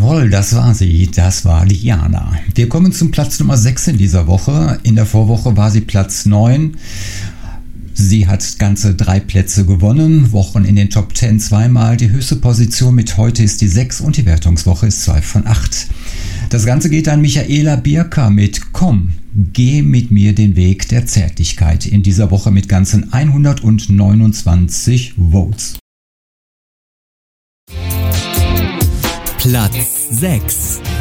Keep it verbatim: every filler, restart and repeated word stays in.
Jawohl, das war sie. Das war Liana. Wir kommen zum Platz Nummer sechs in dieser Woche. In der Vorwoche war sie Platz neun. Sie hat ganze drei Plätze gewonnen, Wochen in den Top zehn zweimal, die höchste Position mit heute ist die sechs und die Wertungswoche ist zwei von acht. Das Ganze geht an Michaela Birka mit Komm, geh mit mir den Weg der Zärtlichkeit in dieser Woche mit ganzen hundertneunundzwanzig Votes. Platz sechs.